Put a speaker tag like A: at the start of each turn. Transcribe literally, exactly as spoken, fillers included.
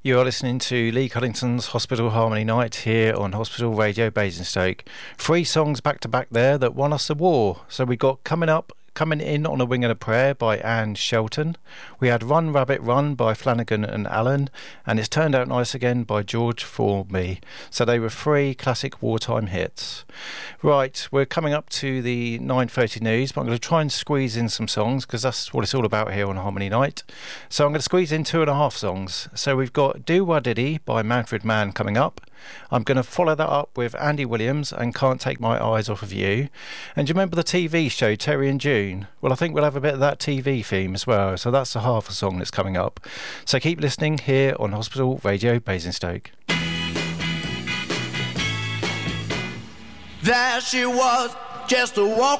A: You are listening to Lee Cullington's Hospital Harmony Night here on Hospital Radio Basingstoke. Three songs back to back there that won us the war. So we got Coming Up, Coming In on a Wing and a Prayer by Anne Shelton. We had Run Rabbit Run by Flanagan and Allen, and It's Turned Out Nice Again by George Formby. So they were three classic wartime hits. Right, we're coming up to the nine thirty news, but I'm going to try and squeeze in some songs because that's what it's all about here on Harmony Night. So I'm going to squeeze in two and a half songs. So we've got Do Wah Diddy by Manfred Mann coming up. I'm going to follow that up with Andy Williams and Can't Take My Eyes Off of You. And do you remember the T V show Terry and June? Well, I think we'll have a bit of that T V theme as well. So that's a half a song that's coming up. So keep listening here on Hospital Radio Basingstoke.
B: There she was, just a walk